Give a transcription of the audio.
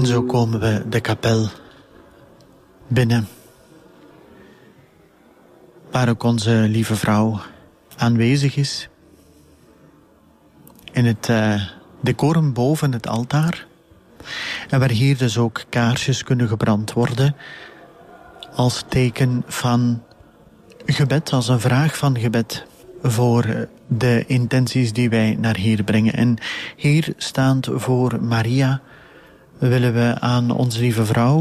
zo komen we de kapel binnen, waar ook onze lieve vrouw aanwezig is. In het decorum boven het altaar. En waar hier dus ook kaarsjes kunnen gebrand worden. Als teken van gebed, als een vraag van gebed. Voor de intenties die wij naar hier brengen. En hier staand voor Maria willen we aan onze lieve vrouw